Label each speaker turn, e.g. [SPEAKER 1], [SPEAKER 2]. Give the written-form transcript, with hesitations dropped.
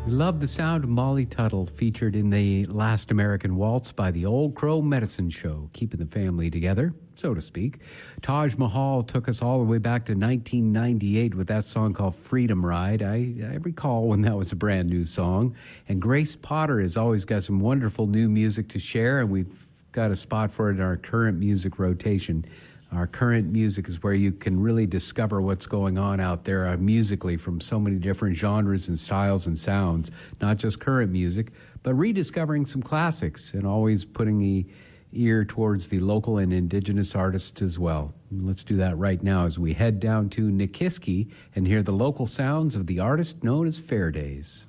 [SPEAKER 1] We love the sound of Molly Tuttle, featured in the Last American Waltz by the Old Crow Medicine Show, keeping the family together, so to speak. Taj Mahal took us all the way back to 1998 with that song called Freedom Ride. I recall when that was a brand new song. And Grace Potter has always got some wonderful new music to share, and we've got a spot for it in our current music rotation. Our current music is where you can really discover what's going on out there musically from so many different genres and styles and sounds, not just current music, but rediscovering some classics and always putting the ear towards the local and indigenous artists as well. And let's do that right now as we head down to Nikiski and hear the local sounds of the artist known as Fairdays.